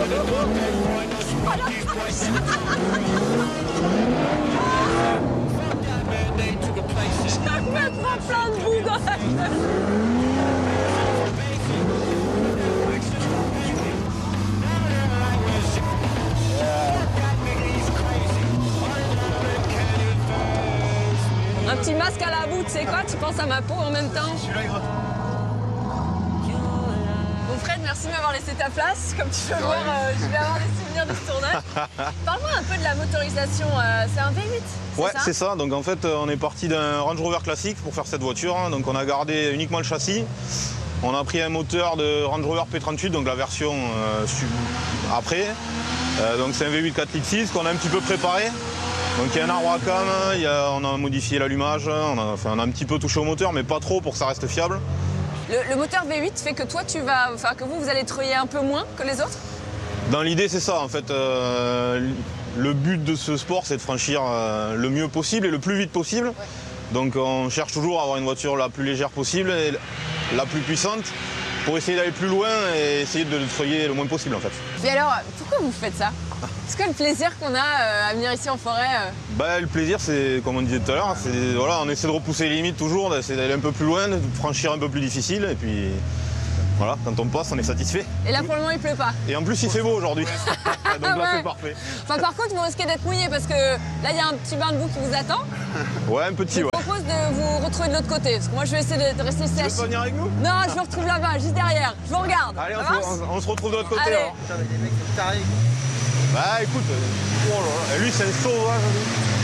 Je vais me mettre plein de boue dans la gueule. Un petit masque à la boue, tu sais quoi? Tu penses à ma peau en même temps? Bon Fred, merci de m'avoir laissé ta place. Comme tu peux voir, je vais avoir des souvenirs de ce tournage. Parle-moi un peu de la motorisation. C'est un V8, ouais, c'est ça. Donc en fait, on est parti d'un Range Rover classique pour faire cette voiture. Donc on a gardé uniquement le châssis. On a pris un moteur de Range Rover P38, donc la version après. Donc c'est un V8 4 litres 6 qu'on a un petit peu préparé. Donc il y a un arbre à cam, on a modifié l'allumage, on a un petit peu touché au moteur, mais pas trop pour que ça reste fiable. Le moteur V8 fait que toi, que vous allez treuiller un peu moins que les autres? Dans l'idée, c'est ça. En fait, le but de ce sport, c'est de franchir le mieux possible et le plus vite possible. Ouais. Donc on cherche toujours à avoir une voiture la plus légère possible et la plus puissante pour essayer d'aller plus loin et essayer de le treuiller le moins possible en fait. Mais alors, pourquoi vous faites ça? Est-ce que le plaisir qu'on a à venir ici en forêt Le plaisir, c'est comme on disait tout à l'heure, voilà, on essaie de repousser les limites toujours, d'essayer d'aller un peu plus loin, de franchir un peu plus difficile et puis voilà, quand on passe, on est satisfait. Et là pour le moment il pleut pas. Et en plus il fait beau aujourd'hui, donc là c'est parfait. Enfin, par contre vous risquez d'être mouillé parce que là il y a un petit bain de boue qui vous attend. Ouais, un petit, ouais. Je vous propose de vous retrouver de l'autre côté parce que moi je vais essayer de rester sèche. Tu veux pas venir avec nous? Non, je me retrouve là-bas, juste derrière, je vous regarde. Allez, on se retrouve de l'autre côté. Allez. Putain, mais les mecs sont tarés. Bah écoute, oh là là, lui c'est un sauvage.